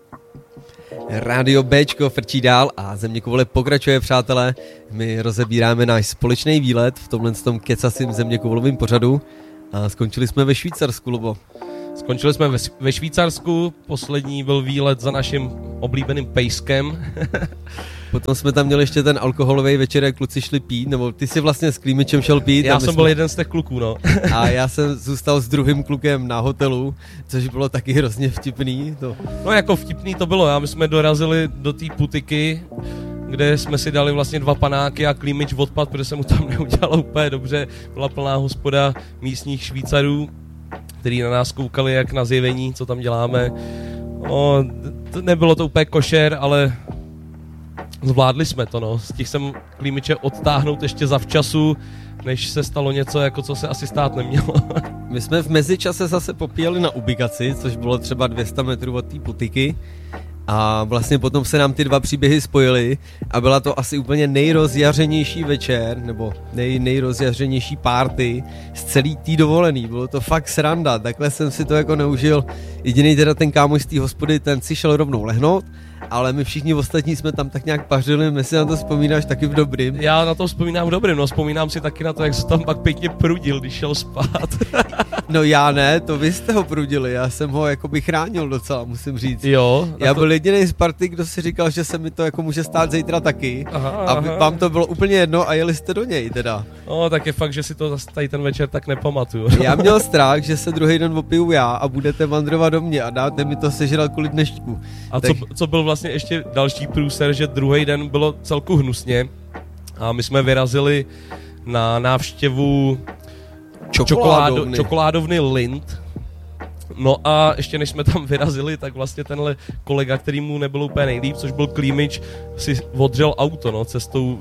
Rádio Bčko frčí dál a Zeměkoule pokračuje, přátelé. My rozebíráme náš společný výlet v tomhle kecasím zeměkoulovým pořadu a skončili jsme ve Švýcarsku, Lubo. Skončili jsme ve Švýcarsku, poslední byl výlet za naším oblíbeným pejskem. Potom jsme tam měli ještě ten alkoholový večer, jak kluci šli pít, nebo ty si vlastně s Klímičem šel pít. Já jsem byl jeden z těch kluků, no. A já jsem zůstal s druhým klukem na hotelu, což bylo taky hrozně vtipný. No jako vtipný to bylo, my jsme dorazili do té putiky, kde jsme si dali vlastně 2 panáky a Klímič odpad, protože se mu tam neudělalo úplně dobře. Byla plná hospoda místních Švýcarů, který na nás koukali jak na zjevení, co tam děláme. No, nebylo to úplně košer, ale zvládli jsme to, no. Stihl jsem Klímiče odtáhnout ještě zavčasu, než se stalo něco, jako co se asi stát nemělo. My jsme v mezičase zase popíjeli na ubikaci, což bylo třeba 200 metrů od té putiky. A vlastně potom se nám ty dva příběhy spojily a byla to asi úplně nejrozjařenější večer, nebo nejrozjařenější party z celý tý dovolený. Bylo to fakt sranda, takhle jsem si to jako neužil. Jedinej teda ten kámoš z té hospody, ten si šel rovnou lehnout, ale my všichni ostatní jsme tam tak nějak pařili, my si na to vzpomínáš taky v dobrým. Já na to vzpomínám v dobrým, no vzpomínám si taky na to, jak se tam pak pěkně prudil, když šel spát. No já ne, to vy jste ho prudili, já jsem ho jakoby chránil docela, musím říct. Jo. Já byl jediný z party, kdo si říkal, že se mi to jako může stát zítra taky. Aha. Vám to bylo úplně jedno a jeli jste do něj teda. No tak je fakt, že si to zase tady ten večer tak nepamatuju. Já měl strach, že se druhý den opiju já a budete vandrovat do mě a dáte mi to sežrat kvůli dnešku. A tak... co byl vlastně ještě další průser, že druhý den bylo celku hnusně a my jsme vyrazili na návštěvu čokoládovny Lindt. No a ještě než jsme tam vyrazili, tak vlastně tenhle kolega, který mu nebylo úplně nejlíp, což byl Klímič, si odřel auto, no, cestou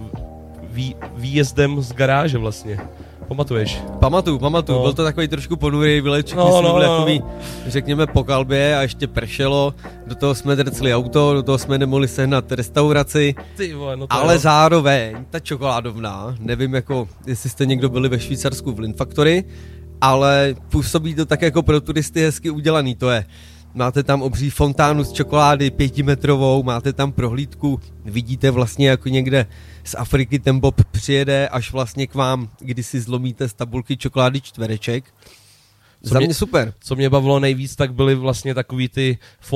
výjezdem z garáže vlastně. Pamatuješ? Pamatuju. No. Byl to takový trošku ponurý výlet, všichni jsme byli takový, řekněme, po kalbě a ještě pršelo, do toho jsme drcli auto, do toho jsme nemohli sehnat restauraci, ale zároveň ta čokoládovna, nevím jako, jestli jste někdo byli ve Švýcarsku v Lindt Factory, ale působí to tak jako pro turisty hezky udělaný, to je. Máte tam obří fontánu z čokolády 5metrovou, máte tam prohlídku, vidíte vlastně jako někde z Afriky ten bob přijede až vlastně k vám, kdy si zlomíte z tabulky čokolády čtvereček. Za mě super. Co mě bavilo nejvíc, tak byly vlastně takový ty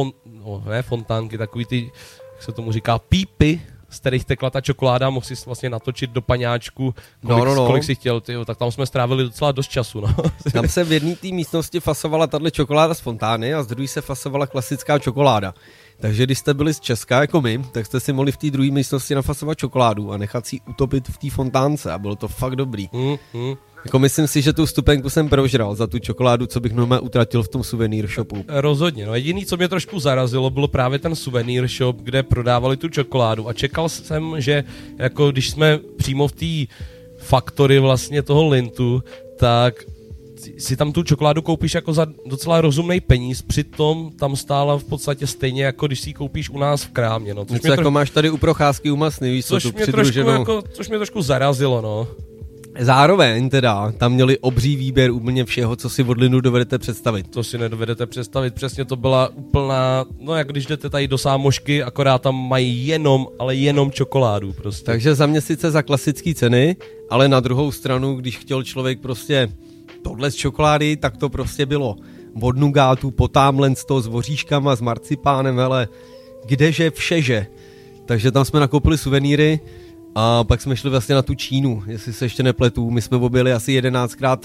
fontánky, takový ty, jak se tomu říká, pípy, z kterých tekla ta čokoláda, mohl si vlastně natočit do paňáčku, kolik si chtěl, tyjo, tak tam jsme strávili docela dost času. No. Tam se v jedné té místnosti fasovala tahle čokoláda z fontány a z druhé se fasovala klasická čokoláda. Takže když jste byli z Česka jako my, tak jste si mohli v té druhé místnosti nafasovat čokoládu a nechat si utopit v té fontánce a bylo to fakt dobrý. Jako myslím si, že tu vstupenku jsem prožral za tu čokoládu, co bych normálně utratil v tom suvenýr shopu. Rozhodně, no jediný, co mě trošku zarazilo, bylo právě ten suvenýr shop, kde prodávali tu čokoládu a čekal jsem, že jako když jsme přímo v té faktory vlastně toho Lindtu, tak si tam tu čokoládu koupíš jako za docela rozumnej peníz, přitom tam stála v podstatě stejně, jako když si ji koupíš u nás v krámě. No, což jako máš tady u Procházky u Masny, víš co, tu přidruženou. Což mě trošku zarazilo, no. Zároveň teda, tam měli obří výběr úplně všeho, co si od Lindu dovedete představit. To si nedovedete představit, přesně to byla úplná, no jak když jdete tady do Sámošky, akorát tam mají jenom čokoládu prostě. Takže za měsíce za klasické ceny, ale na druhou stranu, když chtěl člověk prostě tohle z čokolády, tak to prostě bylo od nugátu po támhle s voříškama, s marcipánem, hele, kdeže všeže. Takže tam jsme nakoupili suvenýry a pak jsme šli vlastně na tu Čínu, jestli se ještě nepletu, my jsme objeli asi 11krát.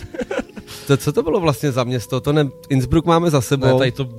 Co to bylo vlastně za město? Innsbruck máme za sebou. Ne, tady to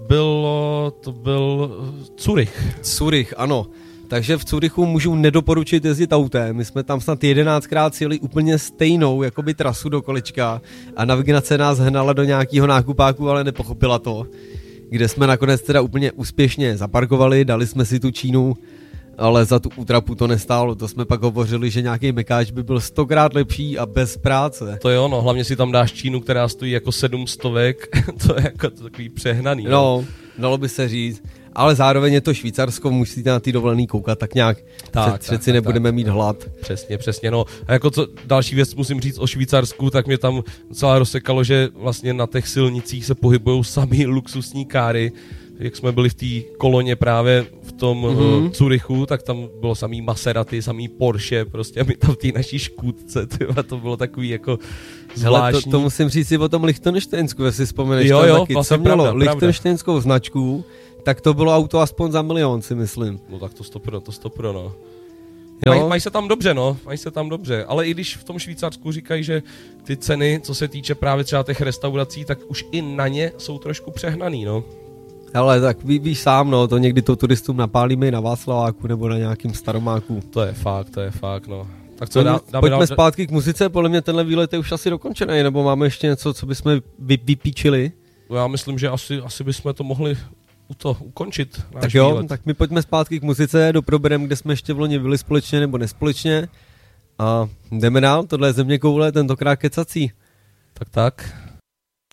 byl Zurich, ano. Takže v Curychu můžu nedoporučit jezdit autem. My jsme tam snad 11krát sjeli úplně stejnou jakoby trasu do kolečka a navigace nás hnala do nějakého nákupáku, ale nepochopila to. Kde jsme nakonec teda úplně úspěšně zaparkovali, dali jsme si tu Čínu, ale za tu útrapu to nestálo. To jsme pak hovořili, že nějaký mekáč by byl 100krát lepší a bez práce. To jo, no, hlavně si tam dáš Čínu, která stojí jako 700, to je jako takový přehnaný. No, dalo by se říct. Ale zároveň je to Švýcarsko, musíte na ty dovolený koukat tak nějak, přeci nebudeme mít hlad. Přesně, no. A jako další věc musím říct o Švýcarsku, tak mě tam docela rozsekalo, že vlastně na těch silnicích se pohybují sami luxusní káry, jak jsme byli v té koloně právě v tom Curychu, tak tam bylo samý Maserati, samý Porsche, prostě a my tam v té naší Škůdce, to bylo takový jako zvláštní. Hele, to musím říct si o tom Lichtenštejnsku, jestli vzpomeneš, jo, taky, vlastně co mělo Lichtenštejnskou značku, tak to bylo auto aspoň za 1 milion, si myslím. No tak to stopro, no. Mají se tam dobře, ale i když v tom Švýcarsku říkají, že ty ceny, co se týče právě třeba těch restaurací, tak už i na ně jsou trošku přehnaný, no. Ale tak víš sám, no, to někdy to turistům napálíme i na Václaváku nebo na nějakým Staromáku. To je fakt, no. Tak co pojďme zpátky k muzice, podle mě tenhle výlet je už asi dokončený, nebo máme ještě něco, co bychom vypíčili? Já myslím, že asi bychom to mohli ukončit. Tak jo, výlet. Tak my pojďme zpátky k muzice, doprobereme, kde jsme ještě v loni byli společně nebo nespolečně. A jdeme dál, tohle je Zeměkoule, tentokrát kecací. Tak.